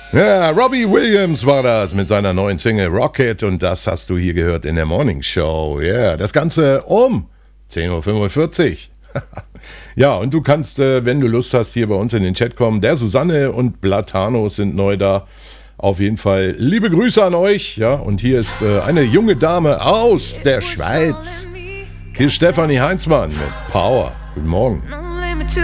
Ja, Robbie Williams war das mit seiner neuen Single Rocket und das hast du hier gehört in der Morning Show. Ja, yeah, das Ganze um 10.45 Uhr. Ja, und du kannst, wenn du Lust hast, hier bei uns in den Chat kommen. Der Susanne und Blatano sind neu da. Auf jeden Fall liebe Grüße an euch. Ja, und hier ist eine junge Dame aus der Schweiz. Hier ist Stefanie Heinzmann mit Power. Guten Morgen.